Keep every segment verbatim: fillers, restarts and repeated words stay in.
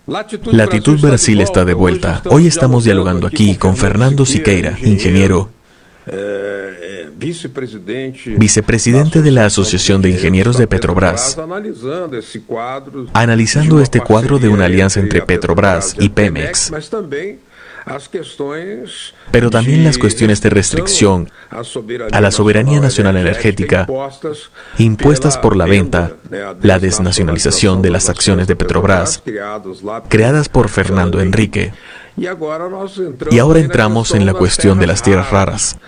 Latitud Brasil está de vuelta. Hoy estamos dialogando aquí con Fernando Siqueira, ingeniero, vicepresidente de la Asociación de Ingenieros de Petrobras, analizando este cuadro de una alianza entre Petrobras y Pemex, pero también las cuestiones de restricción a la soberanía nacional energética impuestas por la venta, la desnacionalización de las acciones de Petrobras creadas por Fernando Henrique. Y ahora entramos en la cuestión de las tierras raras.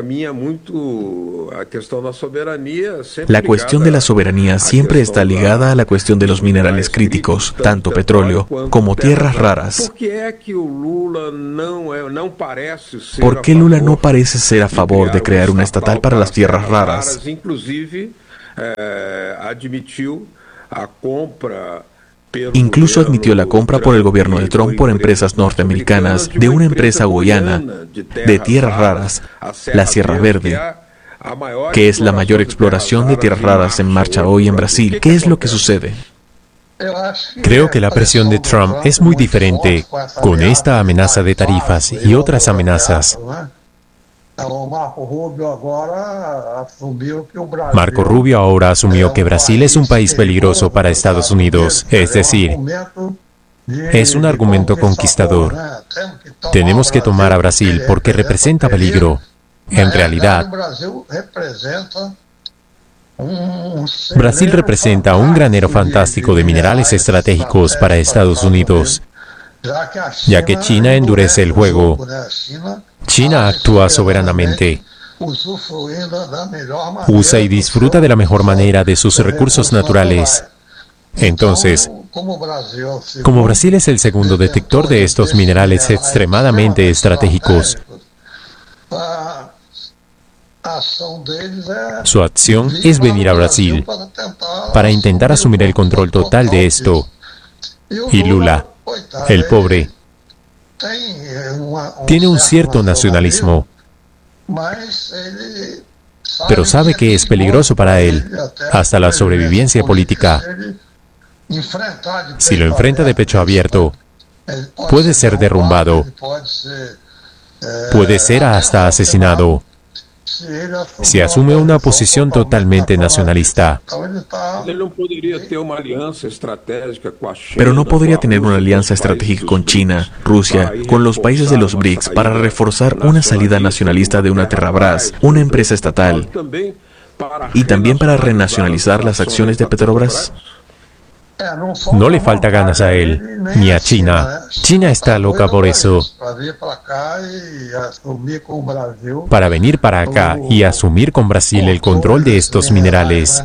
La cuestión de la soberanía siempre está ligada a la cuestión de los minerales críticos, tanto petróleo como tierras raras. ¿Por qué Lula no parece ser a favor de crear una estatal para las tierras raras? Incluso admitió la compra por el gobierno de Trump por empresas norteamericanas de una empresa guyana de tierras raras, la Sierra Verde, que es la mayor exploración de tierras raras en marcha hoy en Brasil. ¿Qué es lo que sucede? Creo que la presión de Trump es muy diferente con esta amenaza de tarifas y otras amenazas. Marco Rubio ahora asumió que Brasil es un país peligroso para Estados Unidos, es decir, es un argumento conquistador. Tenemos que tomar a Brasil porque representa peligro. En realidad, Brasil representa un granero fantástico de minerales estratégicos para Estados Unidos, ya que China endurece el juego. China actúa soberanamente, usa y disfruta de la mejor manera de sus recursos naturales. Entonces, como Brasil es el segundo detector de estos minerales extremadamente estratégicos, su acción es venir a Brasil para intentar asumir el control total de esto. Y Lula, el pobre, tiene un cierto nacionalismo, pero sabe que es peligroso para él, hasta la sobrevivencia política. Si lo enfrenta de pecho abierto, puede ser derrumbado, puede ser hasta asesinado, si asume una posición totalmente nacionalista. Pero no podría tener una alianza estratégica con China, Rusia, con los países de los BRICS para reforzar una salida nacionalista de una Terrabras, una empresa estatal, y también para renacionalizar las acciones de Petrobras. No le falta ganas a él, ni a China. China está loca por eso, para venir para acá y asumir con Brasil el control de estos minerales.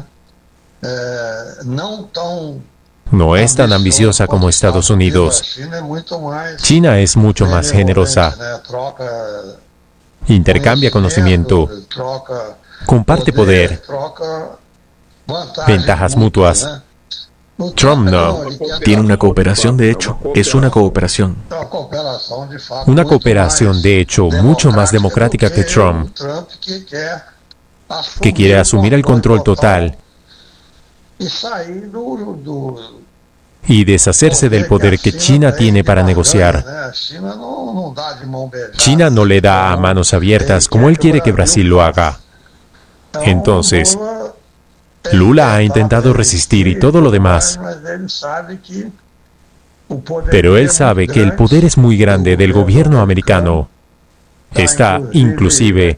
No es tan ambiciosa como Estados Unidos. China es mucho más generosa. Intercambia conocimiento, comparte poder, ventajas mutuas. Trump no. Tiene una cooperación, de hecho, es una cooperación. Una cooperación, de hecho, mucho más democrática que Trump, que quiere asumir el control total y deshacerse del poder que China tiene para negociar. China no le da a manos abiertas como él quiere que Brasil lo haga. Entonces, Lula ha intentado resistir y todo lo demás, pero él sabe que el poder es muy grande del gobierno americano. Está, inclusive,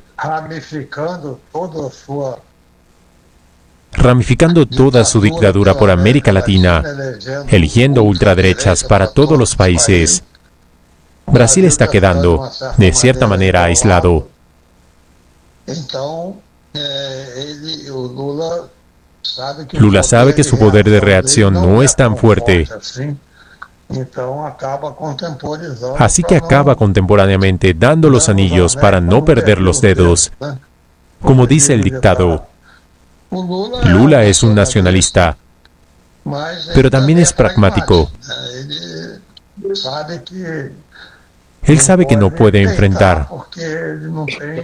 ramificando toda su dictadura por América Latina, eligiendo ultraderechas para todos los países. Brasil está quedando, de cierta manera, aislado. Lula sabe que su poder de reacción no es tan fuerte, así que acaba contemporáneamente dando los anillos para no perder los dedos. Como dice el dictado, Lula es un nacionalista, pero también es pragmático. Él sabe que no puede enfrentar,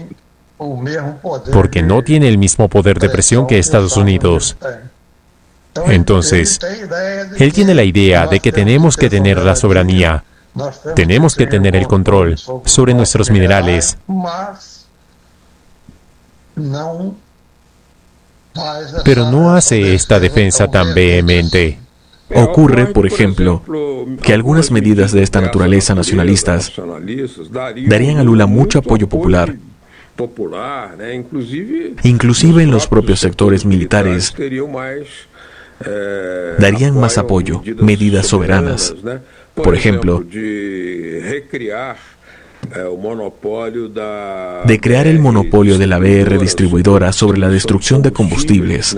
porque no tiene el mismo poder de presión que Estados Unidos. Entonces, él tiene la idea de que tenemos que tener la soberanía, tenemos que tener el control sobre nuestros minerales, pero no hace esta defensa tan vehemente. Ocurre, por ejemplo, que algunas medidas de esta naturaleza nacionalistas darían a Lula mucho apoyo popular. Inclusive en los propios sectores militares darían más apoyo, medidas soberanas. Por ejemplo, de crear el monopolio de la B R distribuidora sobre la destrucción de combustibles,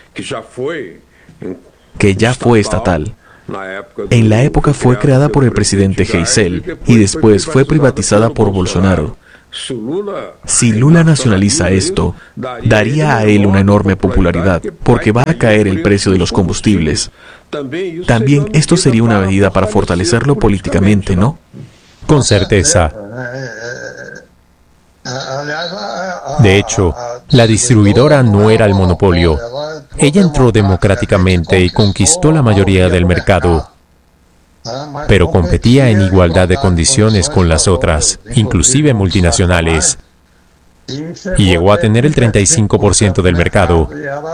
que ya fue estatal. En la época fue creada por el presidente Geisel y después fue privatizada por Bolsonaro. Si Lula nacionaliza esto, daría a él una enorme popularidad, porque va a caer el precio de los combustibles. También esto sería una medida para fortalecerlo políticamente, ¿no? Con certeza. De hecho, la distribuidora no era el monopolio. Ella entró democráticamente y conquistó la mayoría del mercado, pero competía en igualdad de condiciones con las otras, inclusive multinacionales, y llegó a tener el treinta y cinco por ciento del mercado.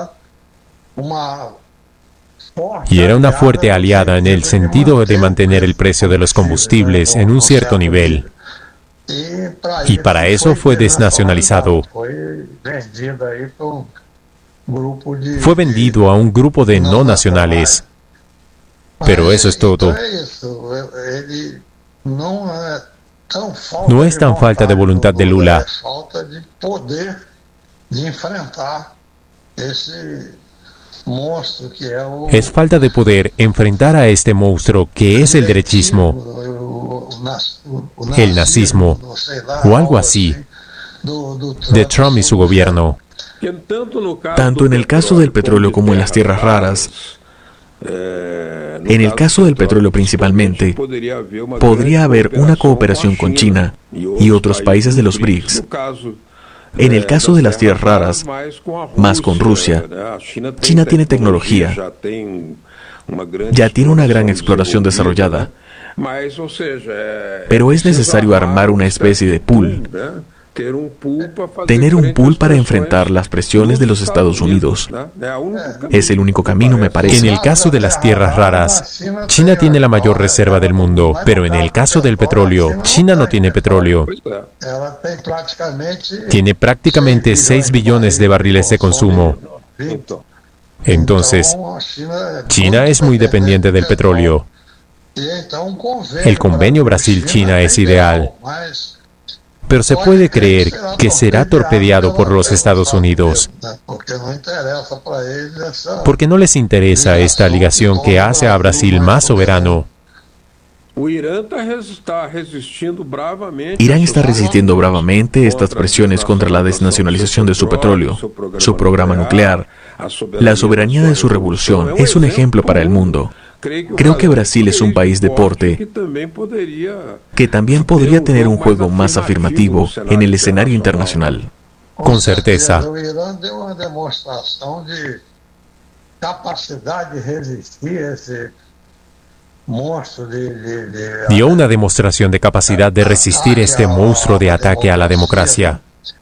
Y era una fuerte aliada en el sentido de mantener el precio de los combustibles en un cierto nivel. Y para eso fue desnacionalizado. Fue vendido a un grupo de no nacionales. Pero eso es todo. No es tan falta de voluntad de Lula. Es falta de poder enfrentar a este monstruo que es el derechismo, el nazismo, o algo así, de Trump y su gobierno. Tanto en el caso del petróleo como en las tierras raras, en el caso del petróleo principalmente, podría haber una cooperación con China y otros países de los B R I C S. En el caso de las tierras raras, más con Rusia. China tiene tecnología, ya tiene una gran exploración desarrollada, pero es necesario armar una especie de pool, tener un pool para enfrentar las presiones de los Estados Unidos. Es el único camino, me parece. En el caso de las tierras raras, China tiene la mayor reserva del mundo, pero en el caso del petróleo, China no tiene petróleo. Tiene prácticamente seis billones de barriles de consumo. Entonces, China es muy dependiente del petróleo. El convenio Brasil-China es ideal. Pero se puede creer que será torpedeado por los Estados Unidos, porque no les interesa esta ligación que hace a Brasil más soberano. Irán está resistiendo bravamente estas presiones contra la desnacionalización de su petróleo, su programa nuclear. La soberanía de su revolución es un ejemplo para el mundo. Creo que Brasil es un país de porte que también podría tener un juego más afirmativo en el escenario internacional. Con certeza. Dio una demostración de capacidad de resistir este monstruo de ataque a la democracia.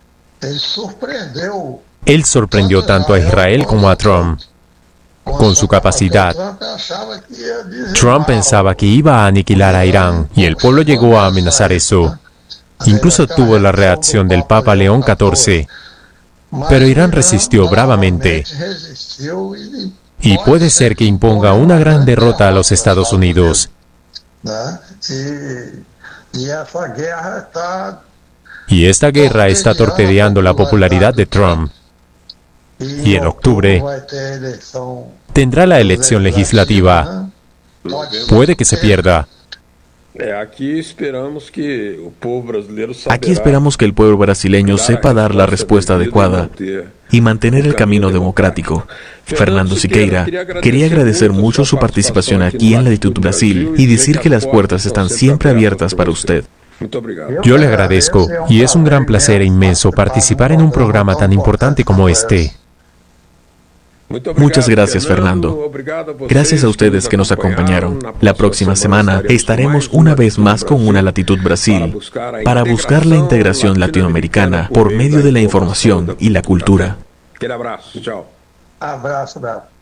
Él sorprendió tanto a Israel como a Trump con su capacidad. Trump pensaba que iba a aniquilar a Irán, y el pueblo llegó a amenazar eso. Incluso tuvo la reacción del Papa León catorce. Pero Irán resistió bravamente. Y puede ser que imponga una gran derrota a los Estados Unidos. Y esta guerra está torpedeando la popularidad de Trump. Y en octubre tendrá la elección legislativa. Puede que se pierda. Aquí esperamos que el pueblo brasileño sepa dar la respuesta adecuada y mantener el camino democrático. Fernando Siqueira quería agradecer mucho su participación aquí en Latitud Brasil y decir que las puertas están siempre abiertas para usted. Yo le agradezco, y es un gran placer e inmenso participar en un programa tan importante como este. Muchas gracias, Fernando. Gracias a ustedes que nos acompañaron. La próxima semana estaremos una vez más con Una Latitud Brasil para buscar la integración latinoamericana por medio de la información y la cultura. Abraço,